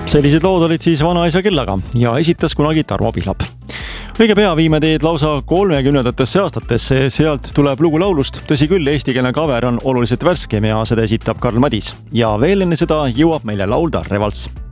Sellised lood olid siis Vanaisa kellaga ja esitas kunagi Tarmo Pihlap. Õige pea viime teed lausa 30-ndatesse aastatesse, sealt tuleb lugu laulust. Tõsi küll, eestikeelne cover on oluliselt värskem ja seda esitab Karl Madis. Ja veel enne seda jõuab meile laulda Revalts.